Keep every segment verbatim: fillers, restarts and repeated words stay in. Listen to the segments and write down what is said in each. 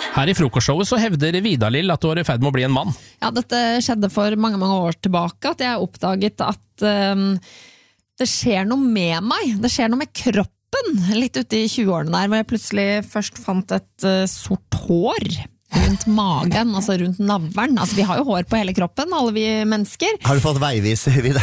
Her i frokostshowet så hevder Vidar-Lill at du er i ferd med å bli en mann. Ja, dette skjedde for mange, mange år tilbake, at jeg oppdaget at um, det skjer noe med meg. Det skjer noe med kroppen, litt ute i tjueårene der, hvor jeg plutselig først fant et uh, sort hår rundt magen, altså rundt navlen. Altså, vi har jo hår på hele kroppen, alle vi mennesker. Har du fått veiviser, Vidar?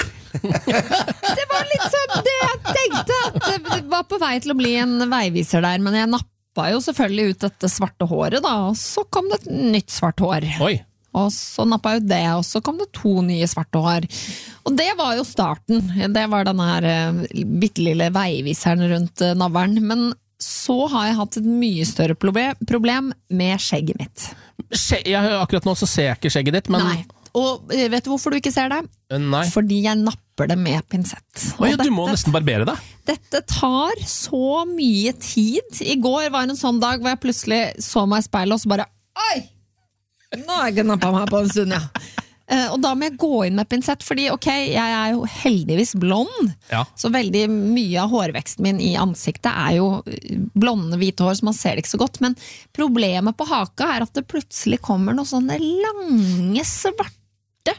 Det var litt sånn det jeg tenkte, at det var på vei til å bli en veiviser der, men jeg nappet jo selvfølgelig ut dette svarte håret da, og så kom det et nytt svart hår. Oi. Og så nappet jeg ut det, og så kom det to nye svarte hår. Og det var jo starten. Det var denne her uh, bittelille veiviseren rundt uh, navlen, men så har jeg hatt et mye større problem med skjegget mitt. Skje- jeg, akkurat nå så ser jeg ikke skjegget ditt, men... Nei, og vet du hvorfor du ikke ser det? Nei. Fordi jeg napper det med pinsett. Oi, du må nesten barbere deg. Dette tar så mye tid. I går var en sånn dag hvor jeg plutselig så meg i speilet og så bare, oi, nå har jeg ikke nappet meg på en stund, ja. Uh, og da må jeg gå inn med pinsett, fordi ok, jeg er jo heldigvis blond, Ja. så veldig mye av hårveksten min i ansiktet er jo blonde, hvite hår, så man ser det ikke så godt, men problemet på haka er at det plutselig kommer noen sånne lange, svarte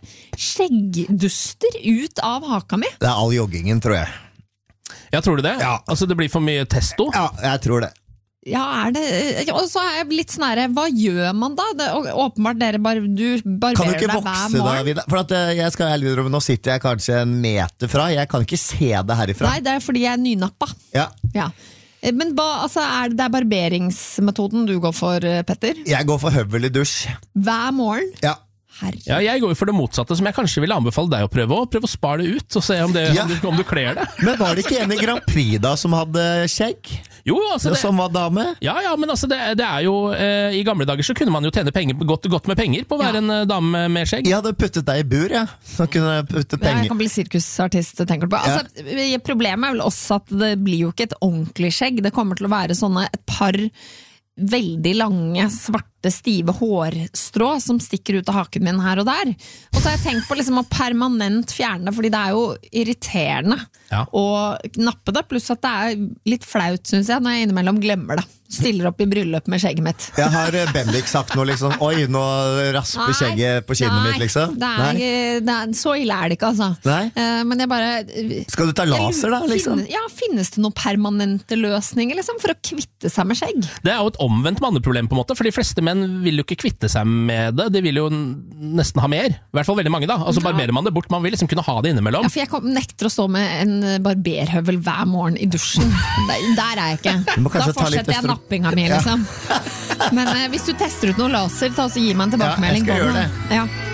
skjeggduster ut av haka mi. Det er all joggingen, tror jeg. Ja, tror du det? Ja. Altså, det blir for mye testo? Ja, jeg tror det. Ja, er det, og så er jeg litt sånn her, hva gjør man da? Det, og, åpenbart dere bare, du barberer Kan du ikke deg hver vokse da, morgen. Vidar? For at uh, jeg skal ærlig innrømme, nå sitter jeg kanskje en meter fra. Jeg kan ikke se det herifra. Nei, det er fordi jeg er nynappa. Ja. Ja. Men ba, altså, er det, det er barberingsmetoden du går for, Petter? Jeg går for høvel i dusj. Hver morgen? Ja. Herre. Ja, jeg går jo for det motsatte, som jeg kanskje ville anbefale deg å prøve å prøve å spare det ut, og se om, det, Ja. om, du, om du kler det. Men var det ikke en i Grand Prix da som hadde skjegg? Jo, altså det, Som var dame? ja, ja, men altså det, det er jo eh, i gamle dager så kunne man jo tjene penger, godt, godt med penger på å være Ja. en eh, dame med skjegg. Jeg hadde puttet deg i bur, ja. Så kunne jeg putte Jeg penger. kan bli sirkusartist, tenker du på. Altså, problemet er vel også at det blir jo ikke et ordentlig skjegg. Det kommer til å være sånne et par veldig lange, svarte, stive hårstrå som stikker ut av haken min her og der. Og så har jeg tenkt på liksom å permanent fjerne, fordi det er jo irriterende Ja. å nappe det, pluss at det er litt flaut, synes jeg, når jeg innimellom glemmer det. Stiller opp i bryllup med skjegget mitt. Jeg har eh, Bendik sagt noe liksom, oi, nå rasper skjegget på kinnet mitt, liksom. Det er, det er, så ille er det ikke, altså. Nei. Eh, men jeg bare... Skal du ta laser da, liksom? Finne, ja, finnes det noen permanente løsninger, liksom, for å kvitte seg med skjegg? Det er jo et omvendt manneproblem på en måte, for de fleste menn vil jo ikke kvitte seg med det, de vil jo nesten ha mer. I hvert fall veldig mange da. Altså Ja. barberer man det bort, man vil liksom kunne ha det innimellom. Ja, for jeg kom, nekter å stå med en barberhøvel hver morgen i dusjen. Der, der er jeg ikke. Du må Da kanskje ta litt fortsetter jeg østro- nappinga mi, liksom. Men eh, hvis du tester ut noe laser, ta og så gi meg en tilbakemelding. Ja, jeg skal på gjøre den. Ja.